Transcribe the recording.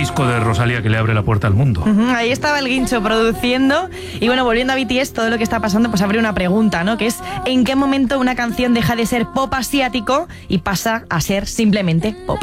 disco de Rosalía que le abre la puerta al mundo. Ahí estaba el Guincho produciendo. Y bueno, volviendo a BTS, todo lo que está pasando, pues abre una pregunta, ¿no? Que es, ¿en qué momento una canción deja de ser pop asiático y pasa a ser simplemente pop?